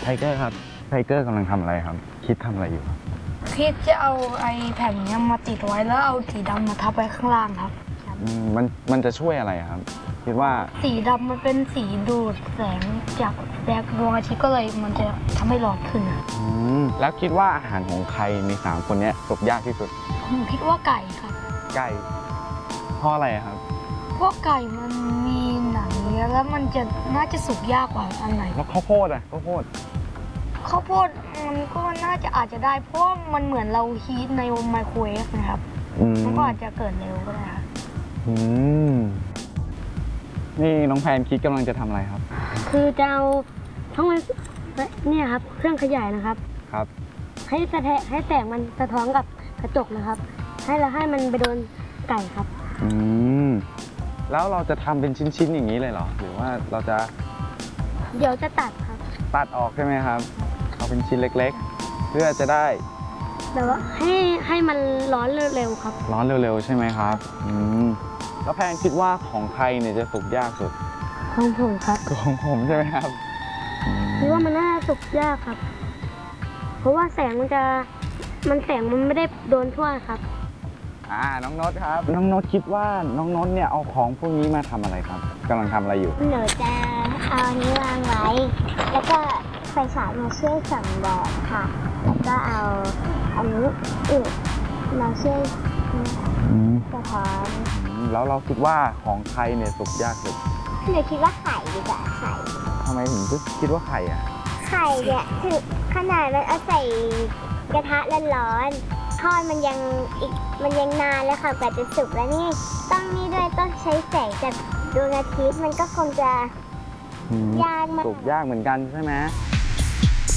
ไทเกอร์ครับไทเกอร์กำลังทำอะไรครับคิดทำอะไรอยู่คิดจะเอาไอ้แผ่นนี้มาติดไว้แล้วเอาสีดำมาทับไว้ข้างล่างครับมันจะช่วยอะไรครับคิดว่าสีดำมันเป็นสีดูดแสงจากดวงอาทิตย์ก็เลยมันจะทำให้ร้อนขึ้นแล้วคิดว่าอาหารของใครใน3คนนี้สุกยากที่สุดผมคิดว่าไก่ครับไก่เพราะอะไรครับเพราะไก่มันมีหนังเยอะแล้วมันจะน่าจะสุกยากกว่าอันไหนแล้วข้าวโพดข้าวโพดมันก็น่าจะอาจจะได้เพราะมันเหมือนเราฮีทในไมโครเวฟนะครับมันก็อาจจะเกิดเร็วก็ได้ครับนี่น้องแพนคิดกำลังจะทำอะไรครับคือจะเอาทั้งเนี่ยครับเครื่องขยายนะครับครับให้แสงมันสะท้อนกับกระจกนะครับให้มันไปโดนไก่ครับแล้วเราจะทำเป็นชิ้นๆอย่างนี้เลยเหรอหรือว่าเราจะเดี๋ยวจะตัดครับตัดออกใช่ไหมครับเอาเป็นชิ้นเล็กๆเพื่อจะได้แต่ว่าให้มันร้อนเร็วๆครับร้อนเร็วๆใช่ไหมครับแล้วแพนคิดว่าของใครเนี่ยจะสุกยากสุดของผมครับของผมใช่ไหมครับคิดว่ามันน่าสุกยากครับเพราะว่าแสงมันไม่ได้โดนทั่วครับน้องโน้ตครับน้องโน้ตคิดว่าน้องโน้ตเนี่ยเอาของพวกนี้มาทำอะไรครับกำลังทำอะไรอยู่หนูจะเอาอันนี้วางไว้แล้วก็ไฟฉายมาช่วยส่องแดดค่ะแล้วก็เอาอันนี้มาช่วยสะท้อนแล้วเราคิดว่าของใครเนี่ยสุกยากสุดหนูคิดว่าไข่ดีกว่าไข่ทำไมถึงคิดว่าไข่ไข่เนี่ยคือขนาดมันเอาใส่กระทะร้อนๆทอดมันยังนานเลยค่ะกว่าจะสุกแล้วนี่นี่ด้วยต้องใช้แสงจากดวงอาทิตย์มันก็คงจะยากมากสุกยากเหมือนกันใช่ไหม